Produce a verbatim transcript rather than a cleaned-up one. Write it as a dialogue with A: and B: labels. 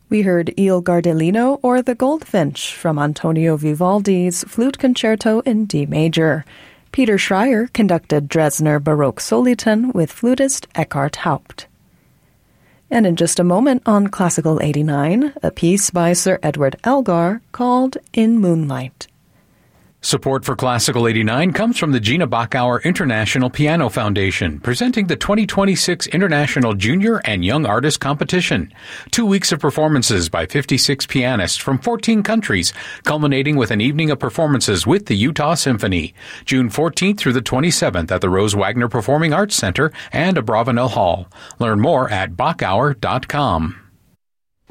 A: We heard Il Gardellino or The Goldfinch from Antonio Vivaldi's Flute Concerto in D major. Peter Schreier conducted Dresdner Baroque Soliton with flutist Eckhart Haupt. And in just a moment on Classical eighty-nine, a piece by Sir Edward Elgar called In Moonlight.
B: Support for Classical eighty-nine comes from the Gina Bachauer International Piano Foundation, presenting the twenty twenty-six International Junior and Young Artist Competition. Two weeks of performances by fifty-six pianists from fourteen countries, culminating with an evening of performances with the Utah Symphony. June fourteenth through the twenty-seventh at the Rose Wagner Performing Arts Center and Abravanel Hall. Learn more at bachauer dot com.